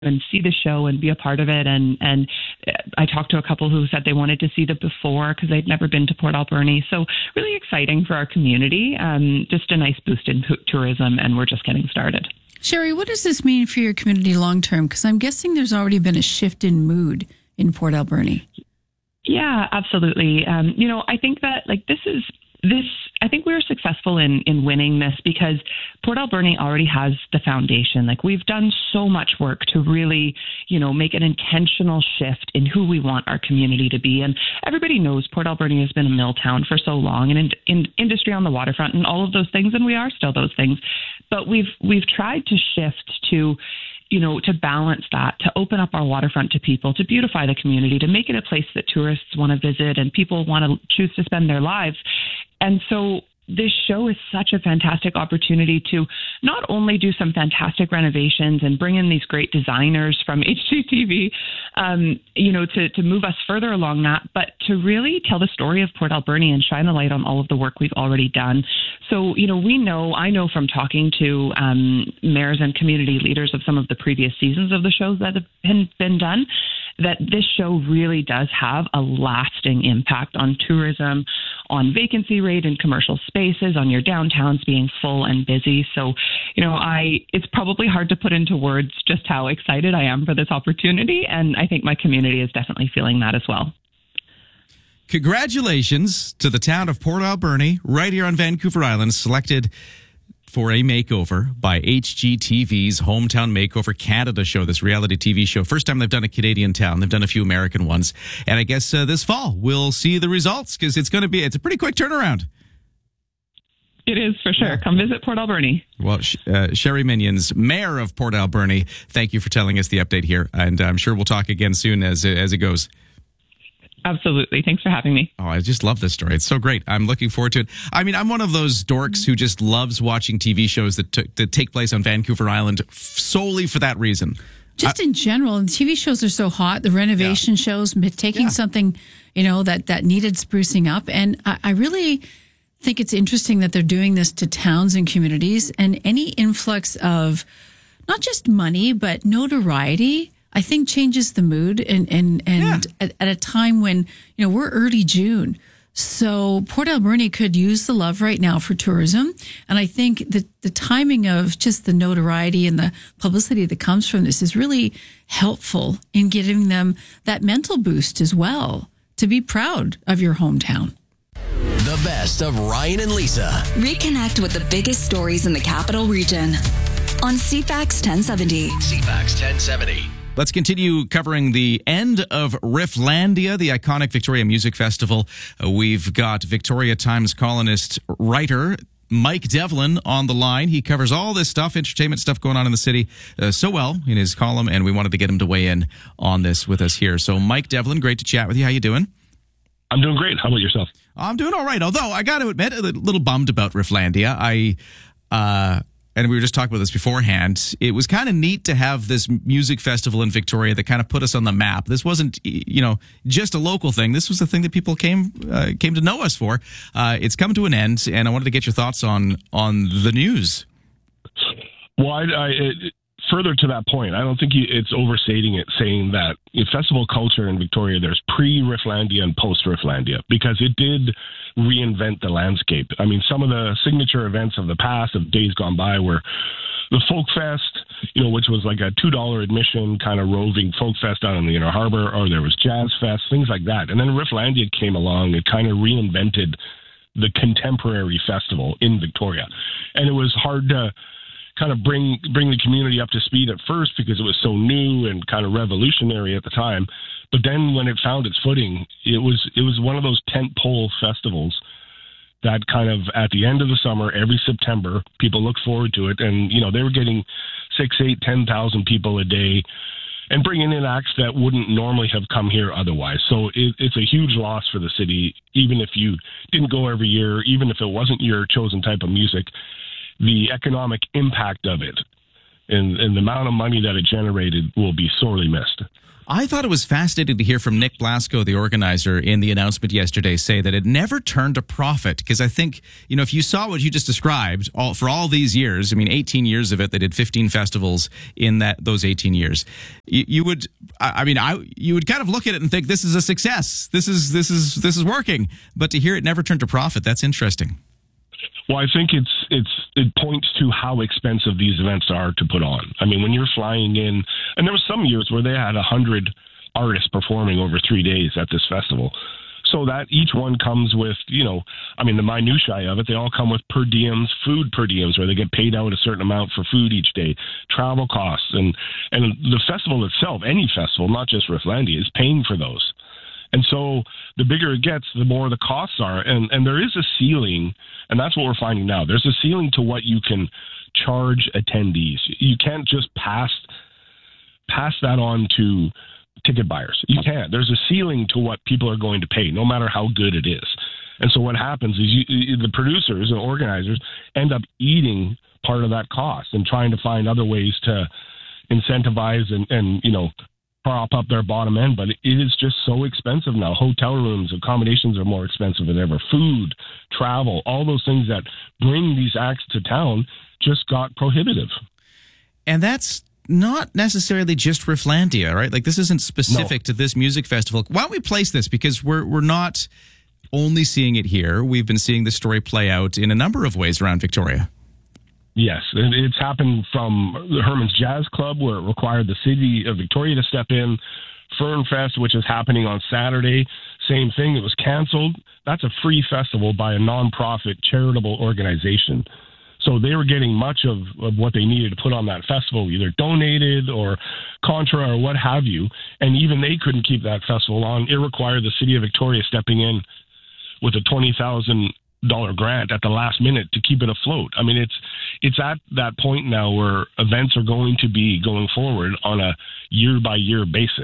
and see the show and be a part of it. And I talked to a couple who said they wanted to see the before because they'd never been to Port Alberni. So really exciting for our community. Just a nice boost in tourism, and we're just getting started. Sherry, what does this mean for your community long term? Because I'm guessing there's already been a shift in mood in Port Alberni. Yeah, absolutely. I think that I think we were successful in winning this because Port Alberni already has the foundation. Like, we've done so much work to really, make an intentional shift in who we want our community to be. And everybody knows Port Alberni has been a mill town for so long, and in industry on the waterfront and all of those things, and we are still those things. But we've tried to shift to balance that, to open up our waterfront to people, to beautify the community, to make it a place that tourists want to visit and people want to choose to spend their lives. And so this show is such a fantastic opportunity to not only do some fantastic renovations and bring in these great designers from HGTV, to move us further along that, but to really tell the story of Port Alberni and shine a light on all of the work we've already done. So, I know from talking to mayors and community leaders of some of the previous seasons of the shows that have been done, that this show really does have a lasting impact on tourism, on vacancy rate in commercial spaces, on your downtowns being full and busy. So, it's probably hard to put into words just how excited I am for this opportunity. And I think my community is definitely feeling that as well. Congratulations to the town of Port Alberni, right here on Vancouver Island, selected for a makeover by HGTV's Hometown Makeover Canada show, this reality TV show. First time they've done a Canadian town. They've done a few American ones. And I guess this fall we'll see the results, because it's a pretty quick turnaround. It is, for sure. Come visit Port Alberni. Well, Sherry Minions, Mayor of Port Alberni, thank you for telling us the update here. And I'm sure we'll talk again soon as it goes. Absolutely. Thanks for having me. Oh, I just love this story. It's so great. I'm looking forward to it. I mean, I'm one of those dorks who just loves watching TV shows that take place on Vancouver Island solely for that reason. Just in general, and TV shows are so hot. The renovation shows, taking something, that needed sprucing up. And I really think it's interesting that they're doing this to towns and communities, and any influx of not just money, but notoriety, I think changes the mood and at a time when, we're early June. So Port Alberni could use the love right now for tourism. And I think that the timing of just the notoriety and the publicity that comes from this is really helpful in giving them that mental boost as well, to be proud of your hometown. The best of Ryan and Lisa. Reconnect with the biggest stories in the capital region on CFAX 1070. CFAX 1070. Let's continue covering the end of Rifflandia, the iconic Victoria Music Festival. We've got Victoria Times columnist, writer Mike Devlin on the line. He covers all this stuff, entertainment stuff going on in the city so well in his column, and we wanted to get him to weigh in on this with us here. So Mike Devlin, great to chat with you. How you doing? I'm doing great. How about yourself? I'm doing all right, although I got to admit, a little bummed about Rifflandia. And we were just talking about this beforehand. It was kind of neat to have this music festival in Victoria that kind of put us on the map. This wasn't, just a local thing. This was the thing that people came to know us for. It's come to an end, and I wanted to get your thoughts on the news. Well, further to that point, I don't think it's overstating it saying that in festival culture in Victoria, there's pre-Rifflandia and post-Rifflandia, because it did reinvent the landscape. I mean, some of the signature events of the past, of days gone by, were the Folk Fest, which was like a $2 admission kind of roving folk fest out in the Inner Harbor, or there was Jazz Fest, things like that. And then Rifflandia came along. It kind of reinvented the contemporary festival in Victoria. And it was hard to kind of bring the community up to speed at first because it was so new and kind of revolutionary at the time. But then when it found its footing, it was one of those tentpole festivals that kind of at the end of the summer, every September, people look forward to it. And, they were getting 6, 8, 10,000 people a day and bringing in acts that wouldn't normally have come here otherwise. So it's a huge loss for the city, even if you didn't go every year, even if it wasn't your chosen type of music. The economic impact of it and the amount of money that it generated will be sorely missed. I thought it was fascinating to hear from Nick Blasco, the organizer, in the announcement yesterday, say that it never turned a profit. Because I think, if you saw what you just described for all these years, 18 years of it, they did 15 festivals in those 18 years. You would kind of look at it and think this is a success. This is working. But to hear it never turned a profit, that's interesting. Well, I think it points to how expensive these events are to put on. When you're flying in, and there were some years where they had 100 artists performing over 3 days at this festival. So that each one comes with, the minutiae of it, they all come with per diems, food per diems, where they get paid out a certain amount for food each day, travel costs, and the festival itself, any festival, not just Rifflandia, is paying for those. And so the bigger it gets, the more the costs are. And there is a ceiling, and that's what we're finding now. There's a ceiling to what you can charge attendees. You can't just pass that on to ticket buyers. You can't. There's a ceiling to what people are going to pay, no matter how good it is. And so what happens is the producers and organizers end up eating part of that cost and trying to find other ways to incentivize and prop up their bottom end, but it is just so expensive now. Hotel rooms, accommodations are more expensive than ever. Food, travel, all those things that bring these acts to town just got prohibitive. And that's not necessarily just Rifflandia, right? Like, this isn't specific to this music festival. Why don't we place this? Because we're not only seeing it here. We've been seeing the story play out in a number of ways around Victoria. Yes, it's happened from the Herman's Jazz Club, where it required the city of Victoria to step in. Fernfest, which is happening on Saturday, same thing. It was canceled. That's a free festival by a nonprofit charitable organization. So they were getting much of what they needed to put on that festival, either donated or contra or what have you. And even they couldn't keep that festival on. It required the city of Victoria stepping in with a $20,000 grant at the last minute to keep it afloat. It's at that point now where events are going to be going forward on a year-by-year basis.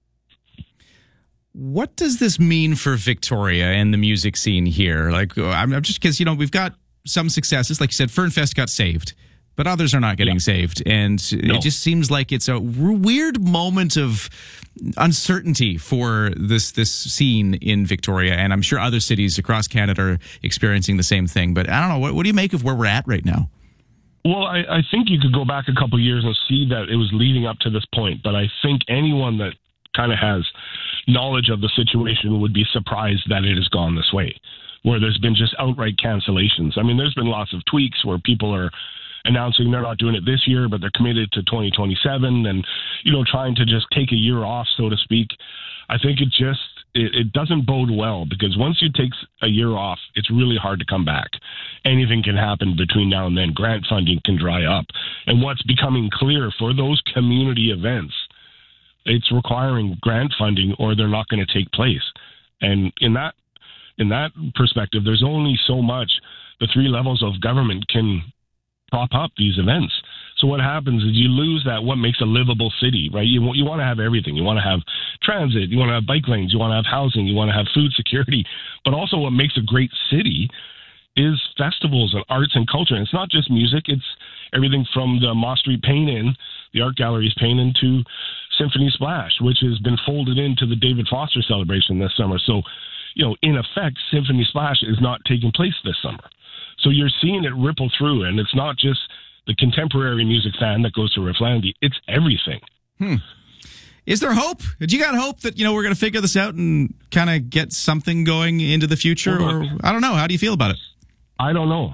What does this mean for Victoria and the music scene here? Like, I'm just because, we've got some successes. Like you said, Fernfest got saved, but others are not getting saved. And it just seems like it's a weird moment of uncertainty for this scene in Victoria. And I'm sure other cities across Canada are experiencing the same thing. But I don't know. What do you make of where we're at right now? Well, I think you could go back a couple of years and see that it was leading up to this point. But I think anyone that kind of has knowledge of the situation would be surprised that it has gone this way, where there's been just outright cancellations. There's been lots of tweaks where people are announcing they're not doing it this year, but they're committed to 2027 and, trying to just take a year off, so to speak. I think it doesn't bode well, because once you take a year off, it's really hard to come back. Anything can happen between now and then. Grant funding can dry up. And what's becoming clear for those community events, it's requiring grant funding or they're not going to take place. And in that perspective, there's only so much the three levels of government can prop up these events. So what happens is you lose that what makes a livable city, right? You want to have everything. You want to have transit. You want to have bike lanes. You want to have housing. You want to have food security. But also what makes a great city is festivals and arts and culture. And it's not just music. It's everything from the Moss Street Paint-In, the Art Gallery's Paint-In, to Symphony Splash, which has been folded into the David Foster celebration this summer. So, in effect, Symphony Splash is not taking place this summer. So you're seeing it ripple through, and it's not just the contemporary music fan that goes to Rifflandia. It's everything. Is there hope? Do you got hope that, we're going to figure this out and kind of get something going into the future? Or I don't know. How do you feel about it? I don't know.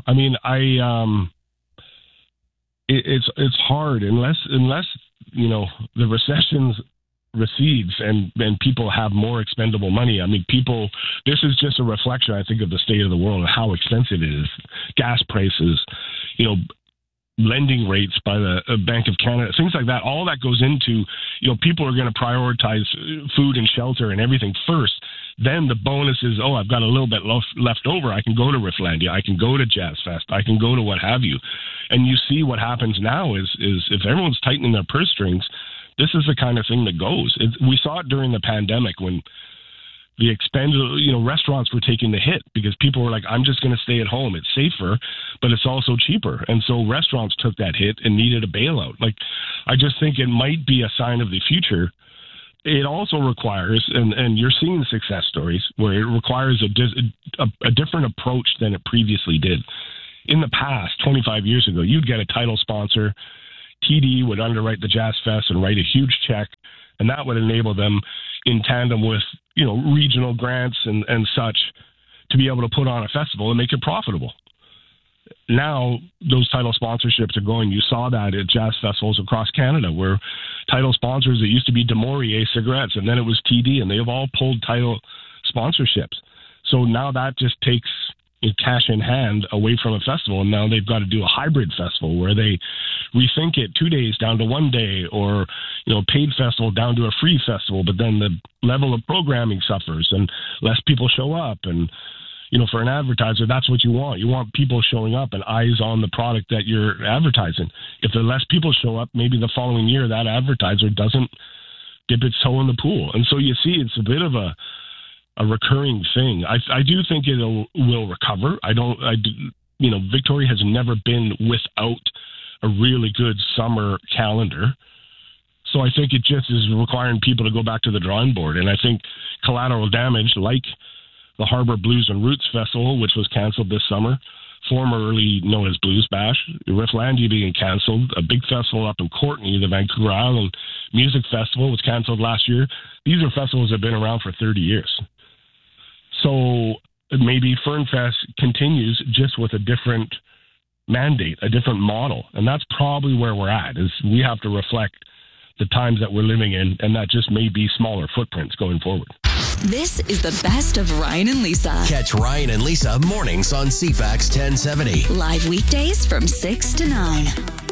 It's hard unless the recessions recedes and people have more expendable money. This is just a reflection, I think, of the state of the world and how expensive it is. Gas prices, lending rates by the Bank of Canada, things like that. All that goes into, people are going to prioritize food and shelter and everything first. Then the bonus is, I've got a little bit left over. I can go to Rifflandia. I can go to Jazz Fest. I can go to what have you. And you see what happens now is if everyone's tightening their purse strings, this is the kind of thing that goes. We saw it during the pandemic when the restaurants were taking the hit because people were like, I'm just going to stay at home. It's safer, but it's also cheaper. And so restaurants took that hit and needed a bailout. I just think it might be a sign of the future it also requires, and you're seeing success stories where it requires a different approach than it previously did. In the past, 25 years ago, you'd get a title sponsor. TD would underwrite the Jazz Fest and write a huge check, and that would enable them, in tandem with regional grants and such, to be able to put on a festival and make it profitable. Now, those title sponsorships are going. You saw that at jazz festivals across Canada, where title sponsors, it used to be De Maurier cigarettes, and then it was TD, and they have all pulled title sponsorships. So now that just takes cash in hand away from a festival, and now they've got to do a hybrid festival where they rethink it 2 days down to 1 day, or paid festival down to a free festival, but then the level of programming suffers and less people show up. And for an advertiser, that's what you want. You want people showing up and eyes on the product that you're advertising. If there are less people show up, maybe the following year that advertiser doesn't dip its toe in the pool. And so you see it's a bit of a recurring thing. I do think it will recover. Victoria has never been without a really good summer calendar. So I think it just is requiring people to go back to the drawing board. And I think collateral damage, like the Harbor Blues and Roots Festival, which was canceled this summer, formerly known as Blues Bash, Rifflandia being canceled, a big festival up in Courtenay, the Vancouver Island Music Festival, was canceled last year. These are festivals that have been around for 30 years. So maybe FernFest continues just with a different mandate, a different model. And that's probably where we're at, is we have to reflect the times that we're living in, and that just may be smaller footprints going forward. This is the best of Ryan and Lisa. Catch Ryan and Lisa mornings on CFAX 1070. Live weekdays from 6 to 9.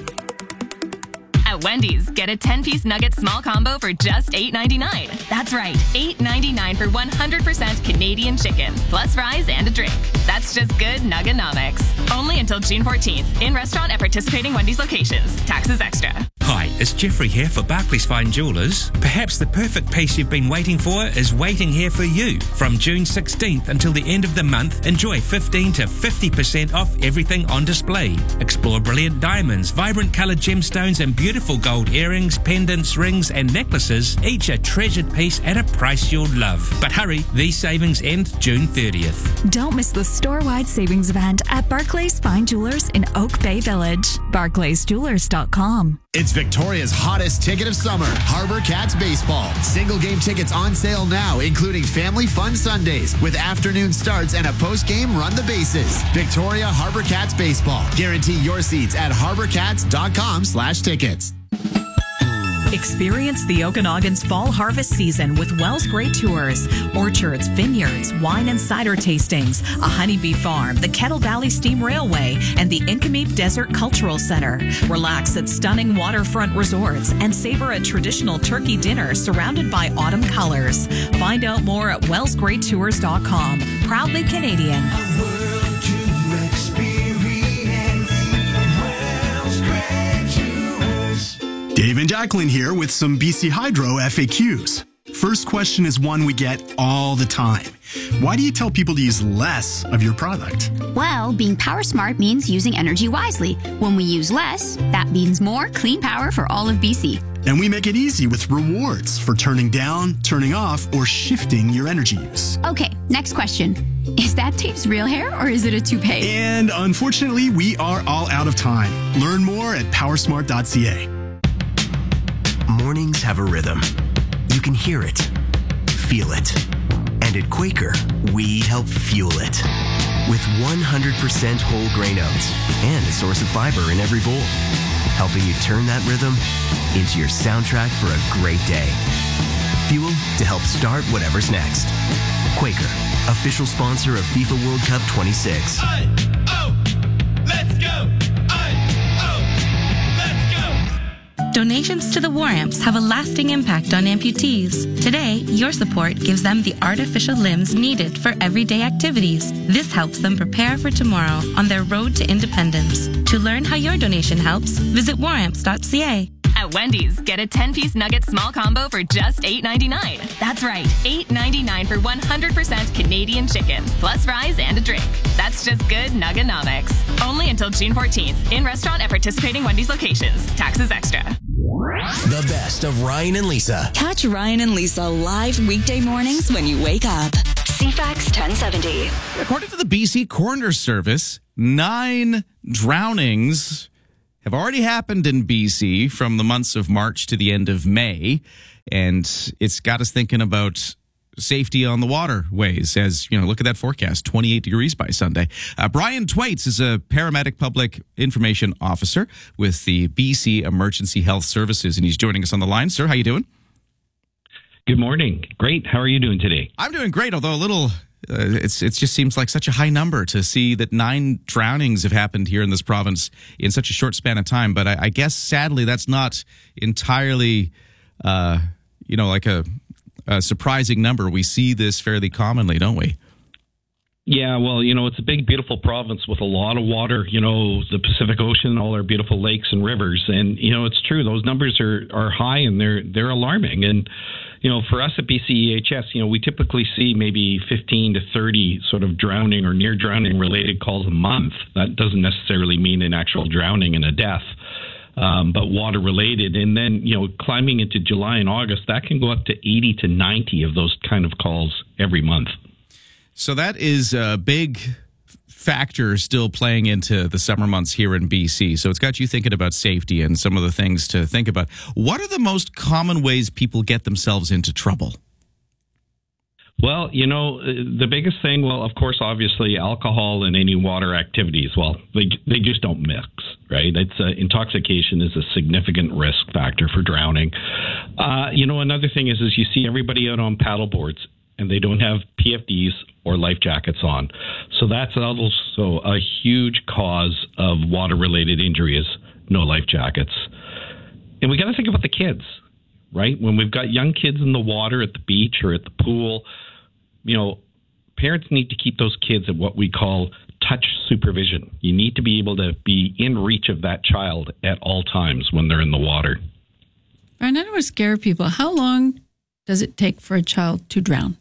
At Wendy's, get a 10-piece nugget small combo for just $8.99. That's right, $8.99 for 100% Canadian chicken, plus fries and a drink. That's just good Nugganomics. Only until June 14th. In restaurant at participating Wendy's locations. Taxes extra. Hi, it's Jeffrey here for Barclays Fine Jewellers. Perhaps the perfect piece you've been waiting for is waiting here for you. From June 16th until the end of the month, enjoy 15 to 50% off everything on display. Explore brilliant diamonds, vibrant coloured gemstones and beautiful gold earrings, pendants, rings and necklaces, each a treasured piece at a price you'll love. But hurry, these savings end June 30th. Don't miss the store-wide savings event at Barclays Fine Jewellers in Oak Bay Village. BarclaysJewellers.com. It's Victoria's hottest ticket of summer, Harbor Cats Baseball. Single game tickets on sale now, including family fun Sundays with afternoon starts and a post-game run the bases. Victoria Harbor Cats Baseball. Guarantee your seats at harborcats.com/tickets. Experience the Okanagan's fall harvest season with Wells Great Tours. Orchards, vineyards, wine and cider tastings, a honeybee farm, the Kettle Valley Steam Railway, and the Inkameep Desert Cultural Center. Relax at stunning waterfront resorts and savor a traditional turkey dinner surrounded by autumn colors. Find out more at wellsgreattours.com. Proudly Canadian. Dave and Jacqueline here with some BC Hydro FAQs. First question is one we get all the time. Why do you tell people to use less of your product? Well, being power smart means using energy wisely. When we use less, that means more clean power for all of BC. And we make it easy with rewards for turning down, turning off, or shifting your energy use. Okay, next question. Is that Dave's real hair or is it a toupee? And unfortunately, we are all out of time. Learn more at powersmart.ca. Mornings have a rhythm. You can hear it, feel it. And at Quaker, we help fuel it. With 100% whole grain oats and a source of fiber in every bowl. Helping you turn that rhythm into your soundtrack for a great day. Fuel to help start whatever's next. Quaker, official sponsor of FIFA World Cup 26. Let's go! Donations to the War Amps have a lasting impact on amputees. Today, your support gives them the artificial limbs needed for everyday activities. This helps them prepare for tomorrow on their road to independence. To learn how your donation helps, visit waramps.ca. At Wendy's, get a 10-piece nugget small combo for just $8.99. That's right, $8.99 for 100% Canadian chicken, plus fries and a drink. That's just good Nugganomics. Only until June 14th. In restaurant at participating Wendy's locations. Taxes extra. The best of Ryan and Lisa. Catch Ryan and Lisa live weekday mornings when you wake up. CFAX 1070. According to the BC Coroner Service, 9 drownings have already happened in BC from the months of March to the end of May. And it's got us thinking about safety on the waterways. As you know, look at that forecast, 28 degrees by Sunday. Brian Twaits is a paramedic public information officer with the BC Emergency Health Services, and he's joining us on the line. Sir, how you doing? Good morning. Great. How are you doing today? I'm doing great, although a little it just seems like such a high number to see that 9 drownings have happened here in this province in such a short span of time. But I guess sadly that's not entirely like a surprising number. We see this fairly commonly, don't we? Yeah, well, it's a big, beautiful province with a lot of water, the Pacific Ocean, all our beautiful lakes and rivers. And, it's true. Those numbers are high and they're alarming. And, for us at BCEHS, we typically see maybe 15 to 30 sort of drowning or near drowning related calls a month. That doesn't necessarily mean an actual drowning and a death. But water related. And then, climbing into July and August, that can go up to 80 to 90 of those kind of calls every month. So that is a big factor still playing into the summer months here in BC. So it's got you thinking about safety and some of the things to think about. What are the most common ways people get themselves into trouble? Well, the biggest thing, well, of course, obviously, alcohol and any water activities, well, they just don't mix, right? It's intoxication is a significant risk factor for drowning. Another thing is you see everybody out on paddle boards and they don't have PFDs or life jackets on. So that's also a huge cause of water-related injuries, no life jackets. And we got to think about the kids, right? When we've got young kids in the water at the beach or at the pool, parents need to keep those kids at what we call touch supervision. You need to be able to be in reach of that child at all times when they're in the water. Brian, I don't want to scare people. How long does it take for a child to drown?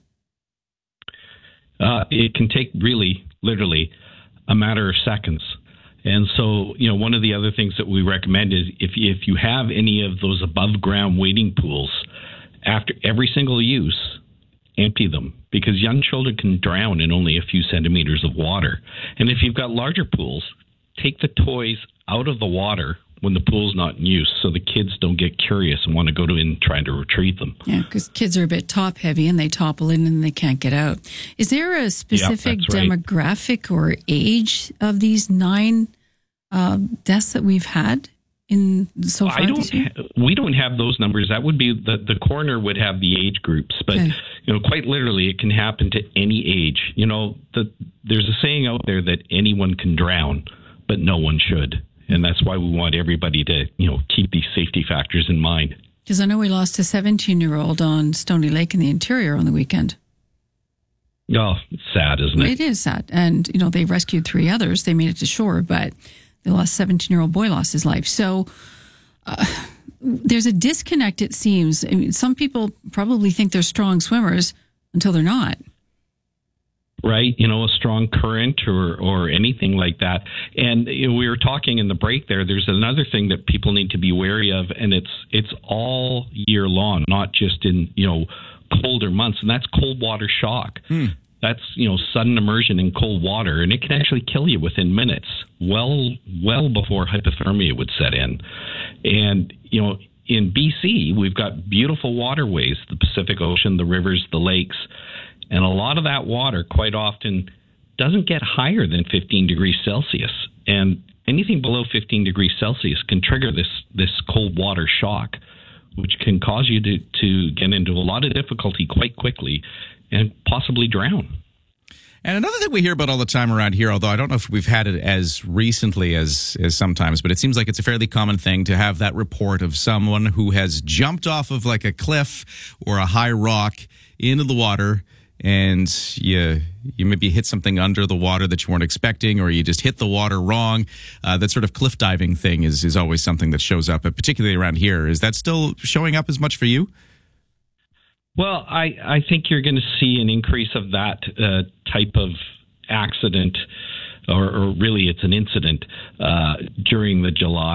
It can take really, literally, a matter of seconds. And so, one of the other things that we recommend is if you have any of those above ground wading pools, after every single use, empty them, because young children can drown in only a few centimeters of water. And if you've got larger pools, take the toys out of the water when the pool's not in use so the kids don't get curious and want to go to and try to retrieve them. Yeah, because kids are a bit top heavy and they topple in and they can't get out. Is there a specific demographic or age of these 9 deaths that we've had in so far this year? We don't have those numbers. That would be the coroner would have the age groups, but quite literally, it can happen to any age. There's a saying out there that anyone can drown, but no one should, and that's why we want everybody to keep these safety factors in mind. Because I know we lost a 17-year-old on Stony Lake in the interior on the weekend. Oh, it's sad, isn't it? It is sad, and they rescued 3 others. They made it to shore, but the 17-year-old boy lost his life. So there's a disconnect, it seems. I mean, some people probably think they're strong swimmers until they're not. Right, a strong current or anything like that. And we were talking in the break there, there's another thing that people need to be wary of, and it's all year long, not just in, colder months, and that's cold water shock. That's, sudden immersion in cold water, and it can actually kill you within minutes, well before hypothermia would set in. And, in BC, we've got beautiful waterways, the Pacific Ocean, the rivers, the lakes, and a lot of that water quite often doesn't get higher than 15 degrees Celsius. And anything below 15 degrees Celsius can trigger this cold water shock, which can cause you to get into a lot of difficulty quite quickly and possibly drown. And another thing we hear about all the time around here, although I don't know if we've had it as recently as sometimes, but it seems like it's a fairly common thing to have that report of someone who has jumped off of like a cliff or a high rock into the water, and you maybe hit something under the water that you weren't expecting, or you just hit the water wrong. That sort of cliff diving thing is always something that shows up, particularly around here. Is that still showing up as much for you? Well, I think you're going to see an increase of that type of accident, or really it's an incident, during the July,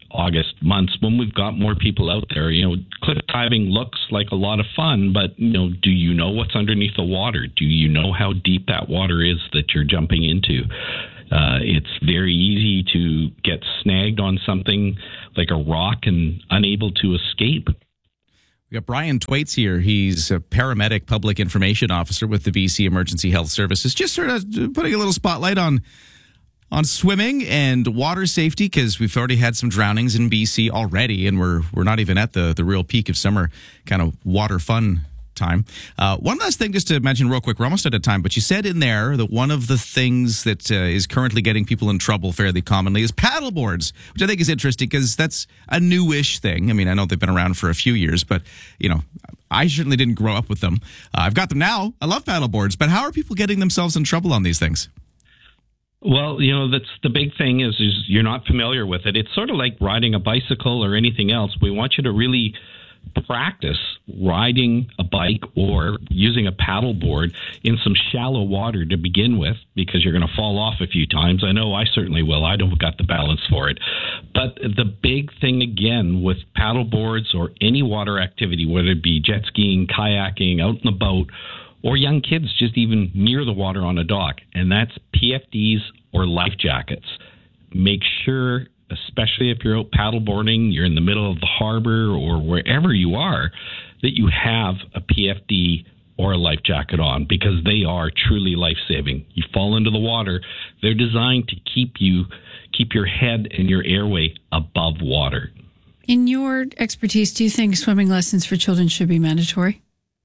August months when we've got more people out there. Cliff diving looks like a lot of fun, but do you know what's underneath the water? Do you know how deep that water is that you're jumping into? It's very easy to get snagged on something like a rock and unable to escape. We got Brian Twaits here. He's a paramedic public information officer with the BC Emergency Health Services. Just sort of putting a little spotlight on swimming and water safety, because we've already had some drownings in BC already, and we're not even at the real peak of summer kind of water fun time. One last thing just to mention real quick. We're almost out of time, but you said in there that one of the things that is currently getting people in trouble fairly commonly is paddle boards, which I think is interesting because that's a newish thing. I mean, I know they've been around for a few years, but, I certainly didn't grow up with them. I've got them now. I love paddle boards, but how are people getting themselves in trouble on these things? Well, that's the big thing is you're not familiar with it. It's sort of like riding a bicycle or anything else. We want you to really practice riding a bike or using a paddle board in some shallow water to begin with, because you're going to fall off a few times. I know I certainly will. I don't got the balance for it. But the big thing, again, with paddle boards or any water activity, whether it be jet skiing, kayaking, out in the boat, or young kids just even near the water on a dock, and that's PFDs or life jackets. Make sure, especially if you're out paddleboarding, you're in the middle of the harbor or wherever you are, that you have a PFD or a life jacket on, because they are truly life-saving. You fall into the water, they're designed to keep your head and your airway above water. In your expertise, do you think swimming lessons for children should be mandatory?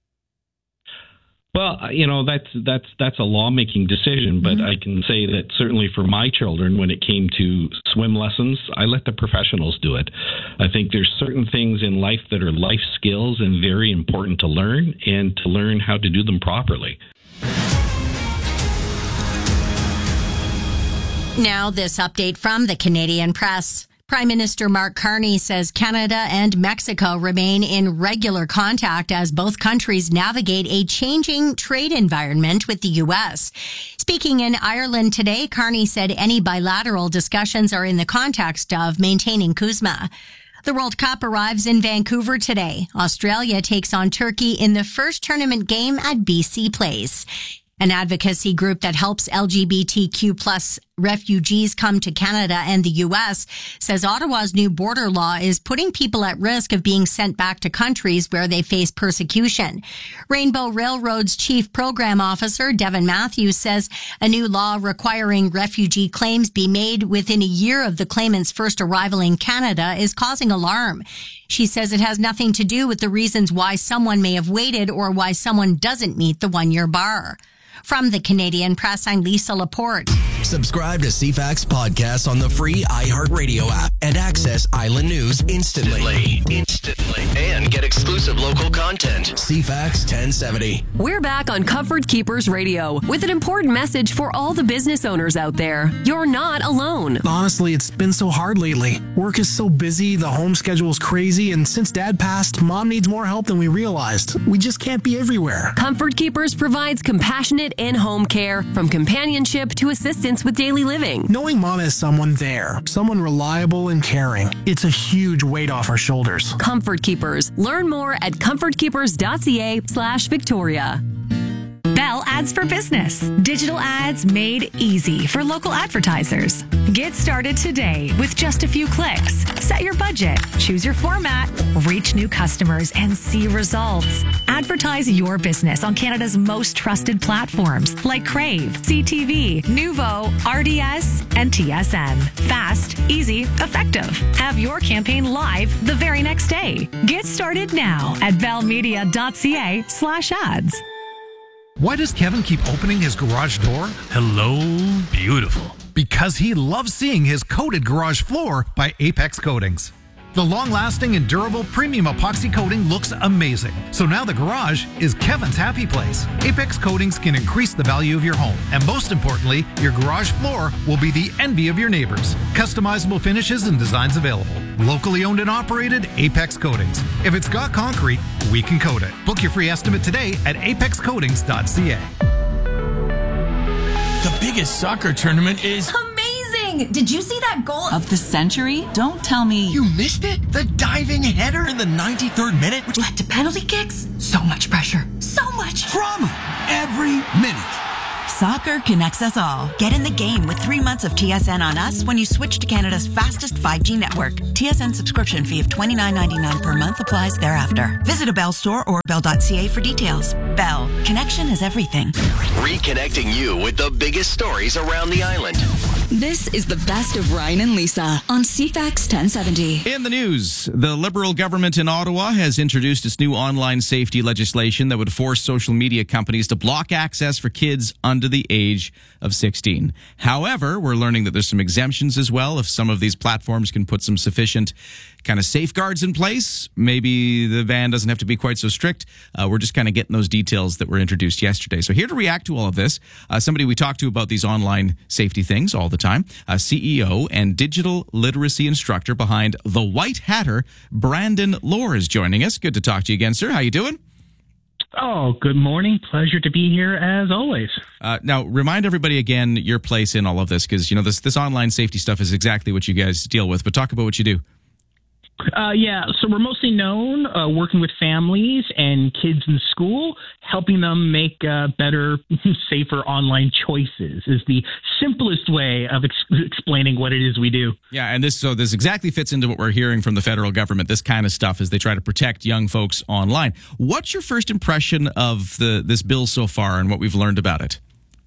Well, that's a lawmaking decision, but I can say that certainly for my children, when it came to swim lessons, I let the professionals do it. I think there's certain things in life that are life skills and very important to learn, and to learn how to do them properly. Now, this update from the Canadian Press. Prime Minister Mark Carney says Canada and Mexico remain in regular contact as both countries navigate a changing trade environment with the U.S. Speaking in Ireland today, Carney said any bilateral discussions are in the context of maintaining CUSMA. The World Cup arrives in Vancouver today. Australia takes on Turkey in the first tournament game at BC Place. An advocacy group that helps LGBTQ plus refugees come to Canada and the U.S. says Ottawa's new border law is putting people at risk of being sent back to countries where they face persecution. Rainbow Railroad's chief program officer, Devin Matthews, says a new law requiring refugee claims be made within a year of the claimant's first arrival in Canada is causing alarm. She says it has nothing to do with the reasons why someone may have waited or why someone doesn't meet the one-year bar. From the Canadian Press, I'm Lisa Laporte. Subscribe to CFAX Podcast on the free iHeartRadio app and access Island News instantly. And get exclusive local content. CFAX 1070. We're back on Comfort Keepers Radio with an important message for all the business owners out there. You're not alone. Honestly, it's been so hard lately. Work is so busy, the home schedule is crazy, and since Dad passed, Mom needs more help than we realized. We just can't be everywhere. Comfort Keepers provides compassionate in-home care, from companionship to assistance with daily living. Knowing Mom has someone there, someone reliable and caring, it's a huge weight off our shoulders. Comfort Keepers. Learn more at comfortkeepers.ca/Victoria. Bell Ads for Business. Digital ads made easy for local advertisers. Get started today with just a few clicks. Set your budget, choose your format, reach new customers, and see results. Advertise your business on Canada's most trusted platforms like Crave, CTV, Nuvo, RDS, and TSN. Fast, easy, effective. Have your campaign live the very next day. Get started now at bellmedia.ca/ads. Why does Kevin keep opening his garage door? Hello, beautiful. Because he loves seeing his coated garage floor by Apex Coatings. The long-lasting and durable premium epoxy coating looks amazing. So now the garage is Kevin's happy place. Apex Coatings can increase the value of your home. And most importantly, your garage floor will be the envy of your neighbors. Customizable finishes and designs available. Locally owned and operated, Apex Coatings. If it's got concrete, we can coat it. Book your free estimate today at apexcoatings.ca. The biggest soccer tournament is amazing! amazing. Did you see that goal of the century? Don't tell me you missed it. The diving header in the 93rd minute, which led to penalty kicks. So much pressure. So much drama every minute. Soccer connects us all. Get in the game with 3 months of TSN on us when you switch to Canada's fastest 5G network. TSN subscription fee of $29.99 per month applies thereafter. Visit a Bell store or bell.ca for details. Bell. Connection is everything. Reconnecting you with the biggest stories around the island. This is the best of Ryan and Lisa on CFAX 1070. In the news, the Liberal government in Ottawa has introduced its new online safety legislation that would force social media companies to block access for kids under the age of 16. However, we're learning that there's some exemptions as well. If some of these platforms can put some sufficient kind of safeguards in place, maybe the ban doesn't have to be quite so strict. We're just kind of getting those details that were introduced yesterday. So here to react to all of this, somebody we talk to about these online safety things all the time, CEO and digital literacy instructor behind The White Hatter, Brandon Lohr, is joining us. Good to talk to you again, sir. How you doing? Oh, good morning. Pleasure to be here as always. Now, remind everybody again your place in all of this, because, you know, this online safety stuff is exactly what you guys deal with. But talk about what you do. So we're mostly known working with families and kids in school, helping them make better, safer online choices is the simplest way of explaining what it is we do. Yeah, and this exactly fits into what we're hearing from the federal government, this kind of stuff, as they try to protect young folks online. What's your first impression of this bill so far and what we've learned about it?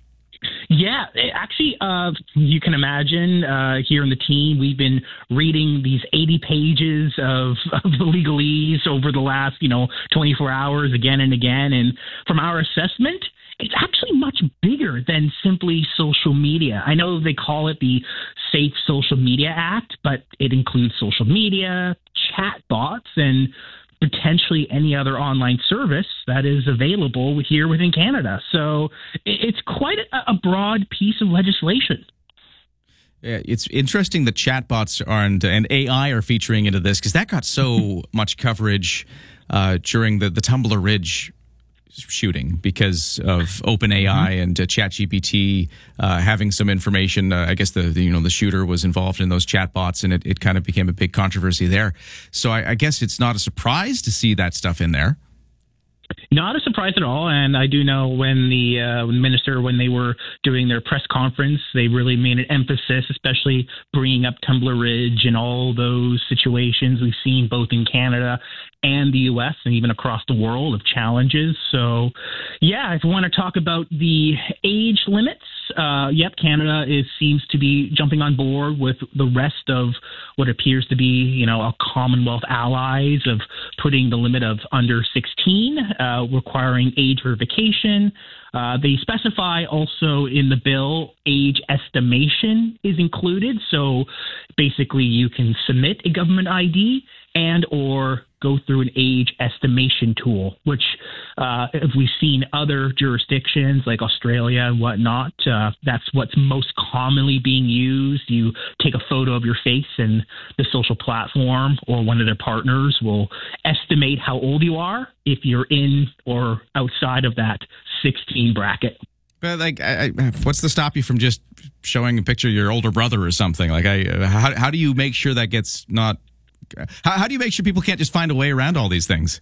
Yeah, actually, you can imagine here in the team, we've been reading these 80 pages of the legalese over the last, 24 hours again and again. And from our assessment, it's actually much bigger than simply social media. I know they call it the Safe Social Media Act, but it includes social media, chat bots, and potentially any other online service that is available here within Canada. So it's quite a broad piece of legislation. Yeah, it's interesting that chatbots and AI are featuring into this, because that got so much coverage during the Tumbler Ridge shooting because of OpenAI and ChatGPT having some information. I guess the shooter was involved in those chatbots, and it kind of became a big controversy there. So I guess it's not a surprise to see that stuff in there. Not a surprise at all. And I do know when the minister, when they were doing their press conference, they really made an emphasis, especially bringing up Tumbler Ridge and all those situations we've seen both in Canada and the U.S. and even across the world of challenges. So, yeah, if we want to talk about the age limits, Canada seems to be jumping on board with the rest of what appears to be, a Commonwealth allies of putting the limit of under 16, requiring age verification. They specify also in the bill age estimation is included. So basically you can submit a government ID and or go through an age estimation tool, which if we've seen other jurisdictions like Australia and whatnot, that's what's most commonly being used. You take a photo of your face and the social platform or one of their partners will estimate how old you are if you're in or outside of that 16 bracket. But what's to stop you from just showing a picture of your older brother or something? How do you make sure that gets not? How do you make sure people can't just find a way around all these things?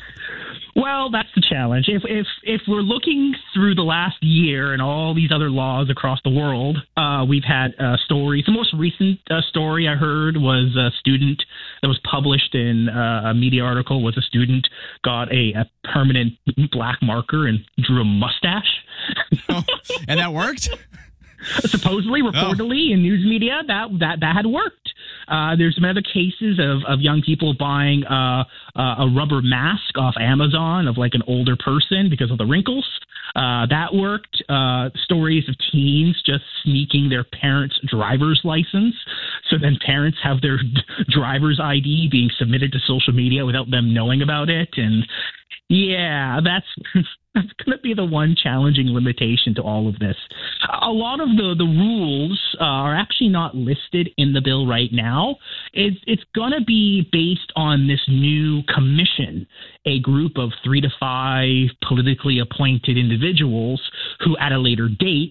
Well, that's the challenge. If we're looking through the last year and all these other laws across the world, we've had stories. The most recent story I heard was a student that was published in a media article. Was a student got a permanent black marker and drew a mustache. Oh, and that worked? Supposedly, reportedly in news media, that had worked. There's been other cases of young people buying a rubber mask off Amazon of like an older person because of the wrinkles. That worked. Stories of teens just sneaking their parents' driver's license. So then parents have their driver's ID being submitted to social media without them knowing about it. And yeah, that's going to be the one challenging limitation to all of this. A lot of the rules are actually not listed in the bill right now. It's going to be based on this new commission, a group of 3 to 5 politically appointed individuals who at a later date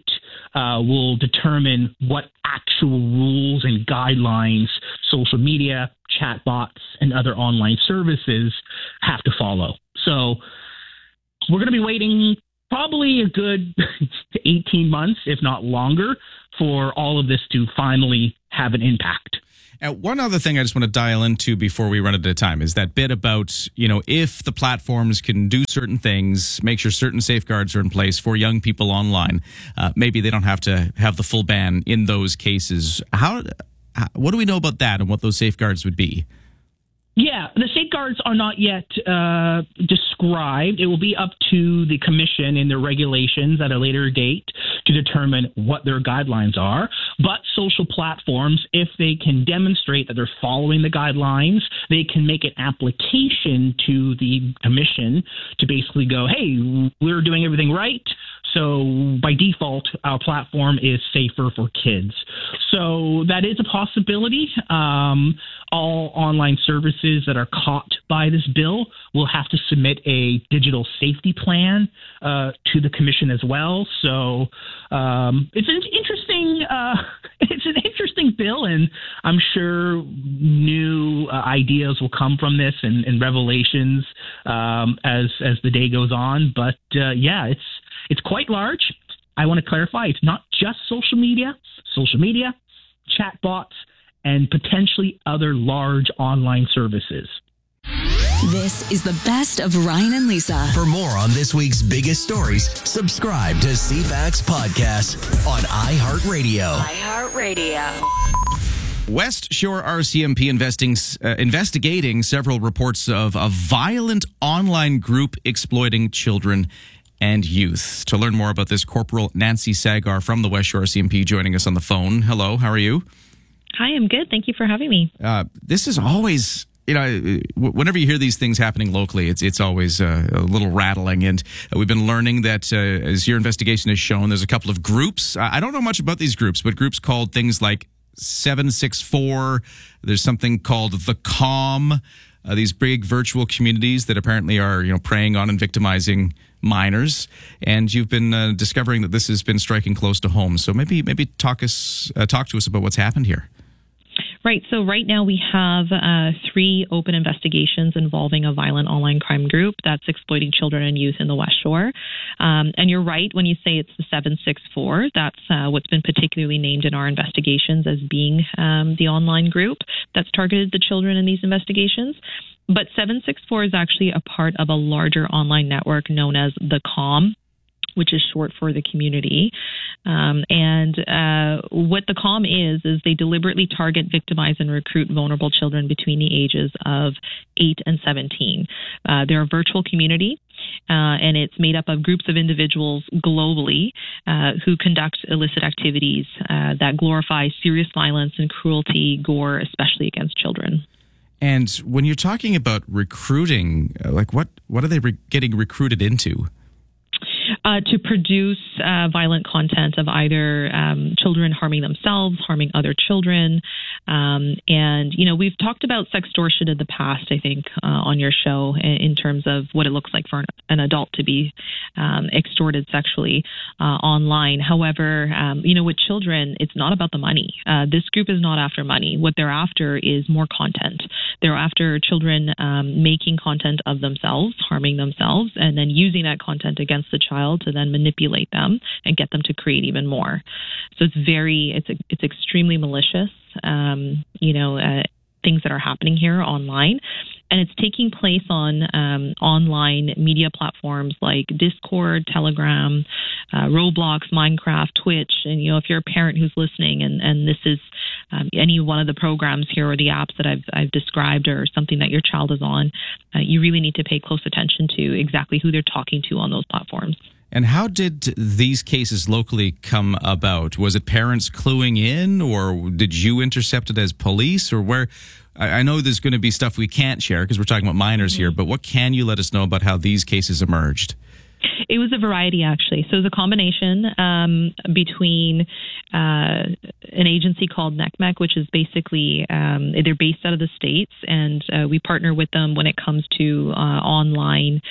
will determine what actual rules and guidelines social media, chatbots, and other online services have to follow. So we're going to be waiting probably a good 18 months, if not longer, for all of this to finally have an impact. And one other thing I just want to dial into before we run out of time is that bit about, if the platforms can do certain things, make sure certain safeguards are in place for young people online, maybe they don't have to have the full ban in those cases. What do we know about that and what those safeguards would be? Yeah, the safeguards are not yet described. It will be up to the commission in their regulations at a later date to determine what their guidelines are. But social platforms, if they can demonstrate that they're following the guidelines, they can make an application to the commission to basically go, hey, we're doing everything right. So by default, our platform is safer for kids. So that is a possibility. All online services that are caught by this bill will have to submit a digital safety plan to the commission as well. So it's an interesting bill, and I'm sure new ideas will come from this and revelations as the day goes on. But it's quite large. I want to clarify, it's not just social media, chatbots, and potentially other large online services. This is the best of Ryan and Lisa. For more on this week's biggest stories, subscribe to CFAX Podcast on iHeartRadio. West Shore RCMP investigating several reports of a violent online group exploiting children and youth. To learn more about this, Corporal Nancy Sagar from the West Shore RCMP joining us on the phone. Hello, how are you? Hi, I'm good. Thank you for having me. This is always, whenever you hear these things happening locally, it's always a little rattling. And we've been learning that, as your investigation has shown, there's a couple of groups. I don't know much about these groups, but groups called things like 764. There's something called The Calm. These big virtual communities that apparently are, preying on and victimizing minors. And you've been discovering that this has been striking close to home. So maybe talk to us about what's happened here. Right. So right now we have 3 open investigations involving a violent online crime group that's exploiting children and youth in the West Shore. And you're right when you say it's the 764. That's what's been particularly named in our investigations as being the online group that's targeted the children in these investigations. But 764 is actually a part of a larger online network known as The Calm, which is short for the community. And what The Calm is they deliberately target, victimize, and recruit vulnerable children between the ages of 8 and 17. They're a virtual community, and it's made up of groups of individuals globally who conduct illicit activities that glorify serious violence and cruelty, gore, especially against children. And when you're talking about recruiting, what are they getting recruited into? To produce violent content of either children harming themselves, harming other children. And, we've talked about sextortion in the past, I think, on your show in terms of what it looks like for an adult to be extorted sexually online. However, with children, it's not about the money. This group is not after money. What they're after is more content. They're after children making content of themselves, harming themselves, and then using that content against the child to then manipulate them and get them to create even more. So it's extremely malicious, things that are happening here online. And it's taking place on online media platforms like Discord, Telegram, Roblox, Minecraft, Twitch. And, if you're a parent who's listening and this is any one of the programs here or the apps that I've described or something that your child is on, you really need to pay close attention to exactly who they're talking to on those platforms. And how did these cases locally come about? Was it parents cluing in, or did you intercept it as police, or where? I know there's going to be stuff we can't share because we're talking about minors here, but what can you let us know about how these cases emerged? It was a variety, actually. So it was a combination between an agency called NECMEC, which is basically, they're based out of the States, and we partner with them when it comes to online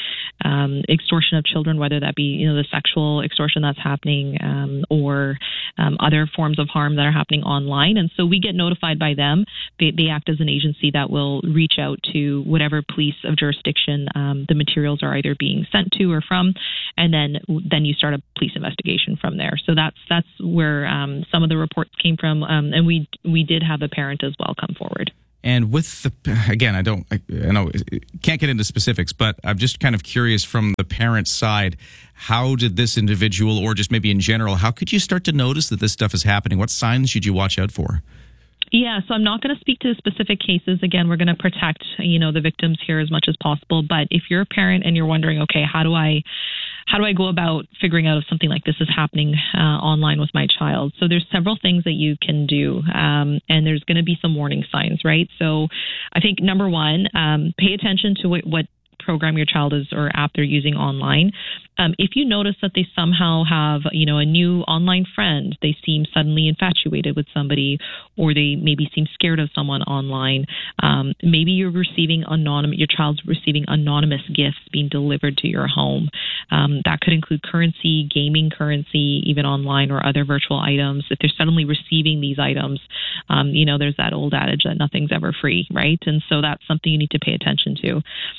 extortion of children, whether that be, the sexual extortion that's happening or other forms of harm that are happening online. And so we get notified by them. They act as an agency that will reach out to whatever police of jurisdiction the materials are either being sent to or from, and then you start a police investigation from there. So that's where some of the reports came from, and we did have a parent as well come forward. And with again, I know can't get into specifics, but I'm just kind of curious from the parent's side, how did this individual, or just maybe in general, how could you start to notice that this stuff is happening? What signs should you watch out for? Yeah, so I'm not going to speak to specific cases. Again, we're going to protect, the victims here as much as possible. But if you're a parent and you're wondering, okay, how do I go about figuring out if something like this is happening online with my child? So there's several things that you can do, and there's going to be some warning signs, right? So I think number one, pay attention to what program your child is or app they're using online. If you notice that they somehow have, a new online friend, they seem suddenly infatuated with somebody, or they maybe seem scared of someone online. Maybe your child's receiving anonymous gifts being delivered to your home. That could include currency, gaming currency, even online, or other virtual items. If they're suddenly receiving these items, there's that old adage that nothing's ever free, right? And so that's something you need to pay attention to.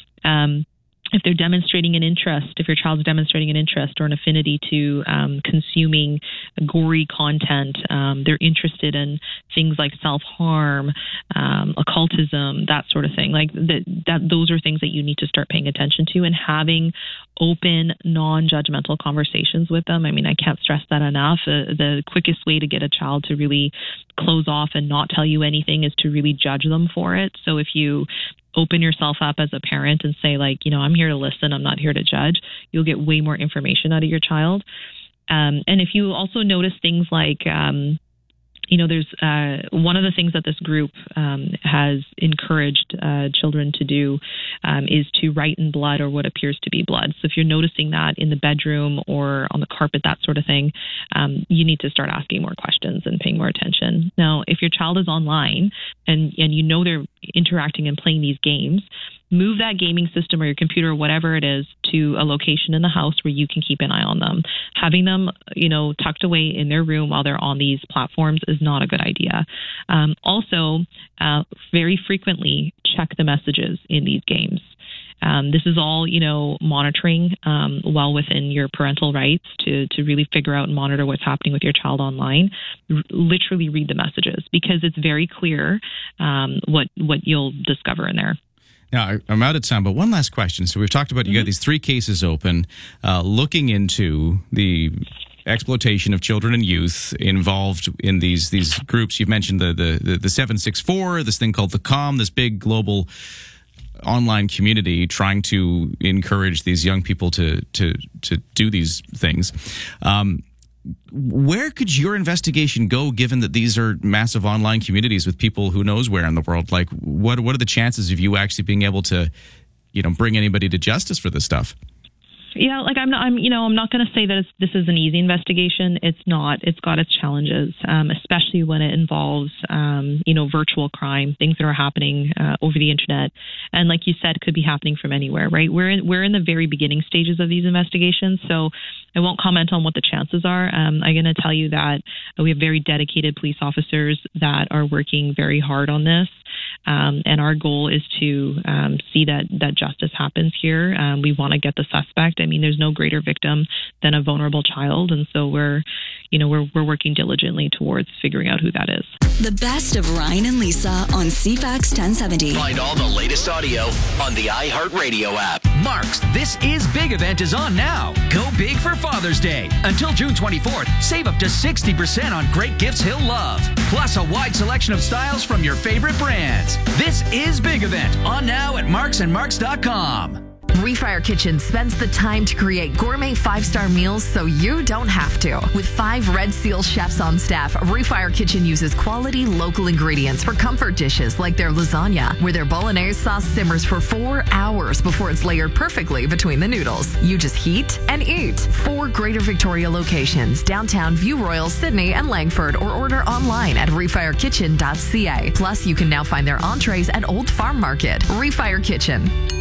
If they're demonstrating an interest, if your child's demonstrating an interest or an affinity to consuming gory content, they're interested in things like self-harm, occultism, that sort of thing. Like those are things that you need to start paying attention to and having open, non-judgmental conversations with them. I mean, I can't stress that enough. The quickest way to get a child to really close off and not tell you anything is to really judge them for it. So if you open yourself up as a parent and say, like, I'm here to listen, I'm not here to judge, you'll get way more information out of your child. And if you also notice things like, there's one of the things that this group has encouraged children to do is to write in blood or what appears to be blood. So if you're noticing that in the bedroom or on the carpet, that sort of thing, you need to start asking more questions and paying more attention. Now, if your child is online and they're interacting and playing these games, move that gaming system or your computer or whatever it is to a location in the house where you can keep an eye on them. Having them, tucked away in their room while they're on these platforms is not a good idea. Also, very frequently check the messages in these games. This is all, monitoring well within your parental rights to really figure out and monitor what's happening with your child online. Literally read the messages because it's very clear what you'll discover in there. Now, I'm out of time, but one last question. So we've talked about, you got these 3 cases open, looking into the exploitation of children and youth involved in these groups. You've mentioned the 764, this thing called the COM, this big global online community trying to encourage these young people to do these things. Where could your investigation go, given that these are massive online communities with people who knows where in the world? Like, what are the chances of you actually being able to, bring anybody to justice for this stuff? Yeah, like I'm not going to say that this is an easy investigation. It's not. It's got its challenges, especially when it involves, virtual crime, things that are happening over the internet, and like you said, could be happening from anywhere. Right? We're in the very beginning stages of these investigations, so I won't comment on what the chances are. I'm going to tell you that we have very dedicated police officers that are working very hard on this. And our goal is to see that justice happens here. We want to get the suspect. I mean, there's no greater victim than a vulnerable child, and so we're working diligently towards figuring out who that is. The best of Ryan and Lisa on CFAX 1070. Find all the latest audio on the iHeartRadio app. Mark's This Is Big event is on now. Go big for Father's Day. Until June 24th, save up to 60% on great gifts he'll love. Plus a wide selection of styles from your favorite brands. This Is Big event on now at marksandmarks.com. Refire Kitchen spends the time to create gourmet 5-star meals so you don't have to. With 5 Red Seal chefs on staff, Refire Kitchen uses quality local ingredients for comfort dishes like their lasagna, where their bolognese sauce simmers for 4 hours before it's layered perfectly between the noodles. You just heat and eat. 4 Greater Victoria locations, downtown, View Royal, Sydney, and Langford, or order online at refirekitchen.ca. Plus, you can now find their entrees at Old Farm Market. Refire Kitchen.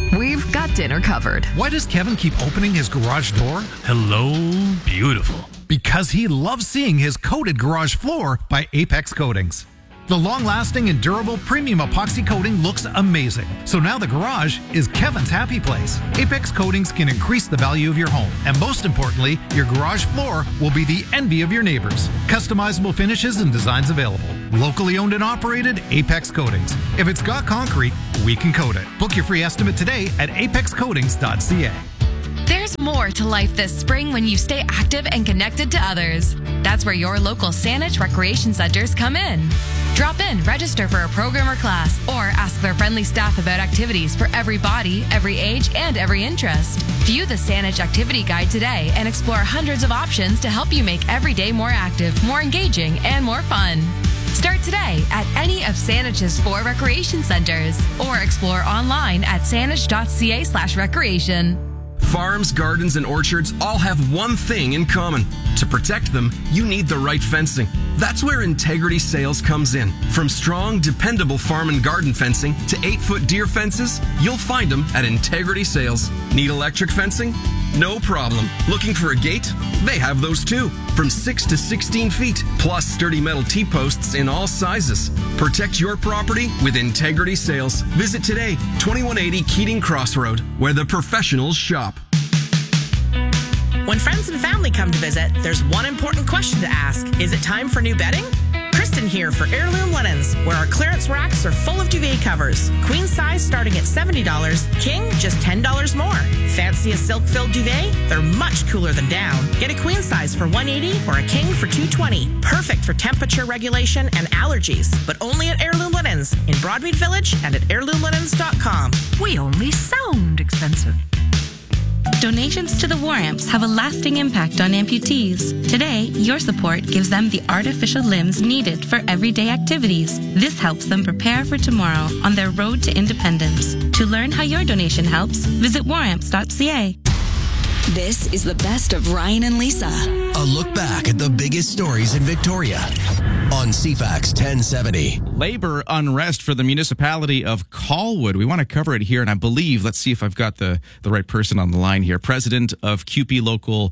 we've got dinner covered. Why does Kevin keep opening his garage door? Hello, beautiful. Because he loves seeing his coated garage floor by Apex Coatings. The long-lasting and durable premium epoxy coating looks amazing. So now the garage is Kevin's happy place. Apex Coatings can increase the value of your home. And most importantly, your garage floor will be the envy of your neighbors. Customizable finishes and designs available. Locally owned and operated, Apex Coatings. If it's got concrete, we can coat it. Book your free estimate today at apexcoatings.ca. There's more to life this spring when you stay active and connected to others. That's where your local Saanich Recreation Centers come in. Drop in, register for a program or class, or ask their friendly staff about activities for every body, every age, and every interest. View the Saanich Activity Guide today and explore hundreds of options to help you make every day more active, more engaging, and more fun. Start today at any of Saanich's 4 recreation centers, or explore online at saanich.ca/recreation. Farms, gardens, and orchards all have one thing in common. To protect them, you need the right fencing. That's where Integrity Sales comes in. From strong, dependable farm and garden fencing to 8-foot deer fences, you'll find them at Integrity Sales. Need electric fencing? No problem. Looking for a gate? They have those too. From 6 to 16 feet, plus sturdy metal T-posts in all sizes. Protect your property with Integrity Sales. Visit today, 2180 Keating Crossroad, where the professionals shop. When friends and family come to visit, there's one important question to ask. Is it time for new bedding? Kristen here for Heirloom Linens, where our clearance racks are full of duvet covers. Queen size starting at $70, king just $10 more. Fancy a silk-filled duvet? They're much cooler than down. Get a queen size for $180 or a king for $220. Perfect for temperature regulation and allergies, but only at Heirloom Linens in Broadmead Village and at heirloomlinens.com. We only sound expensive. Donations to the War Amps have a lasting impact on amputees. Today, your support gives them the artificial limbs needed for everyday activities. This helps them prepare for tomorrow on their road to independence. To learn how your donation helps, visit waramps.ca. This is the best of Ryan and Lisa. A look back at the biggest stories in Victoria on CFAX 1070. Labor unrest for the municipality of Colwood. We want to cover it here, and I believe, let's see if I've got the right person on the line here. President of CUPE Local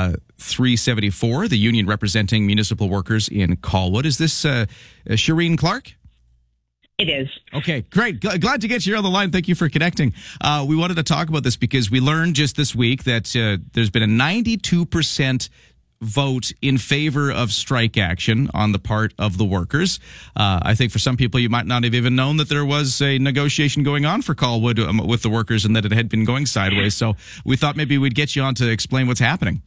374, the union representing municipal workers in Colwood. Is this Shireen Clark? It is. Okay, great. Glad to get you on the line. Thank you for connecting. We wanted to talk about this because we learned just this week that there's been a 92% vote in favor of strike action on the part of the workers. I think for some people, you might not have even known that there was a negotiation going on for Colwood with the workers and that it had been going sideways. So we thought maybe we'd get you on to explain what's happening.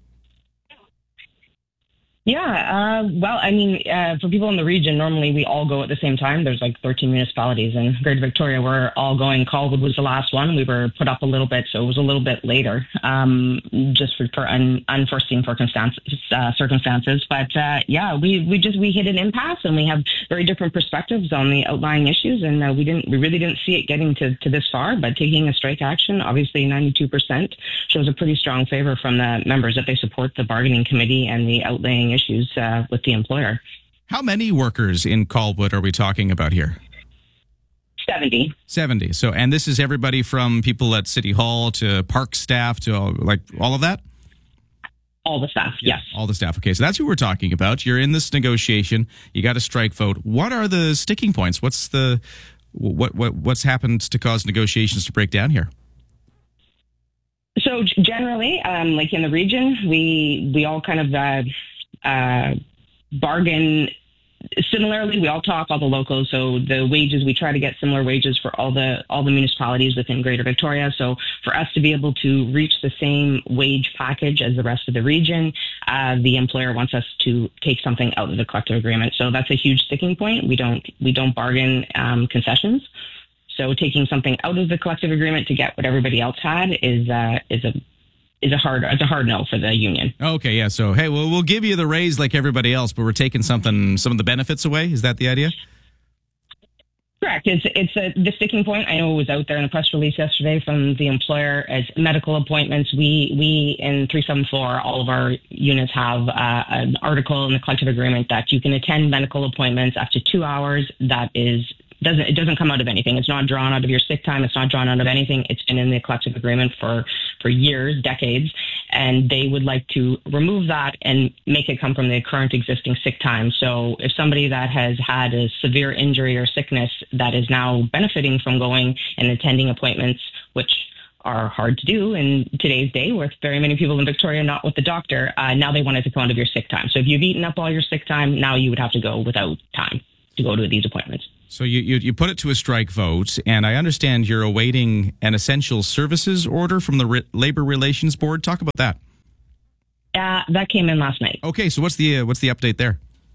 Yeah, well, I mean, for people in the region, normally we all go at the same time. There's like 13 municipalities in Greater Victoria. We're all going. Colwood was the last one. We were put up a little bit, so it was a little bit later, just for unforeseen circumstances. But yeah, we hit an impasse, and we have very different perspectives on the outlying issues, and we really didn't see it getting to this far. But taking a strike action, obviously 92% shows a pretty strong favor from the members that they support the bargaining committee and the outlaying issues with the employer. How many workers in Colwood are we talking about here? 70. 70. So, and this is everybody from people at City Hall to park staff to all of that? All the staff, yes. All the staff. Okay, so that's who we're talking about. You're in this negotiation. You got a strike vote. What are the sticking points? What's happened to cause negotiations to break down here? So generally, like in the region, we all kind of bargain similarly. We all talk, all the locals. So the wages, we try to get similar wages for all the municipalities within Greater Victoria. So for us to be able to reach the same wage package as the rest of the region, the employer wants us to take something out of the collective agreement. So that's a huge sticking point. We don't bargain concessions. So taking something out of the collective agreement to get what everybody else had is a hard no for the union. Okay, yeah. So hey, well, we'll give you the raise like everybody else, but we're taking some of the benefits away. Is that the idea? Correct. It's the sticking point. I know it was out there in the press release yesterday from the employer as medical appointments. We in 374, all of our units have an article in the collective agreement that you can attend medical appointments up to 2 hours. That is it doesn't come out of anything. It's not drawn out of your sick time. It's not drawn out of anything. It's been in the collective agreement for years, decades, and they would like to remove that and make it come from the current existing sick time. So if somebody that has had a severe injury or sickness that is now benefiting from going and attending appointments, which are hard to do in today's day with very many people in Victoria not with the doctor, now they want it to come out of your sick time. So if you've eaten up all your sick time, now you would have to go without time to go to these appointments. So you put it to a strike vote, and I understand you're awaiting an essential services order from the Labor Relations Board. Talk about that. That came in last night. Okay, so what's the update there?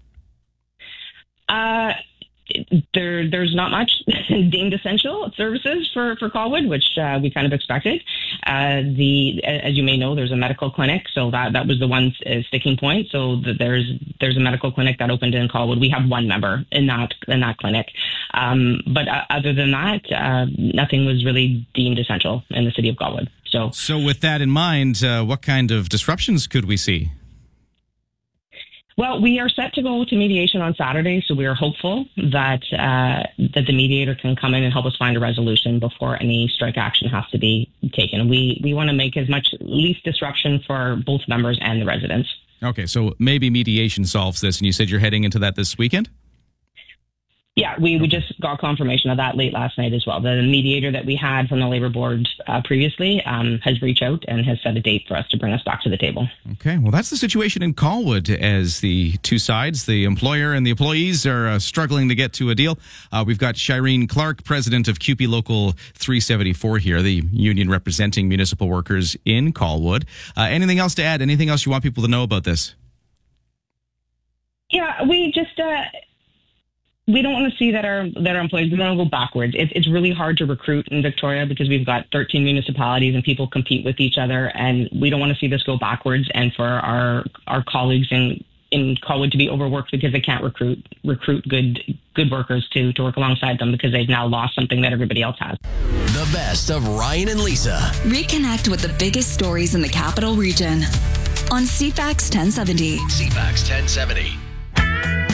There's not much deemed essential services for Colwood, which we kind of expected. As you may know, there's a medical clinic, so that was the one sticking point. So there's a medical clinic that opened in Colwood. We have one member in that clinic, but other than that, nothing was really deemed essential in the city of Colwood. So with that in mind, what kind of disruptions could we see? Well, we are set to go to mediation on Saturday, so we are hopeful that the mediator can come in and help us find a resolution before any strike action has to be taken. We want to make least disruption for both members and the residents. Okay, so maybe mediation solves this, and you said you're heading into that this weekend? Yeah, we just got confirmation of that late last night as well. The mediator that we had from the Labor Board previously has reached out and has set a date for us to bring us back to the table. Okay, well, that's the situation in Colwood as the two sides, the employer and the employees, are struggling to get to a deal. We've got Shireen Clark, president of CUPE Local 374 here, the union representing municipal workers in Colwood. Anything else to add? Anything else you want people to know about this? Yeah, we just... we don't want to see that our employees, we don't want to go backwards. It's really hard to recruit in Victoria because we've got 13 municipalities and people compete with each other, and we don't want to see this go backwards and for our colleagues in Colwood to be overworked because they can't recruit good workers to work alongside them because they've now lost something that everybody else has. The best of Ryan and Lisa. Reconnect with the biggest stories in the Capital Region on CFAX 1070. CFAX 1070.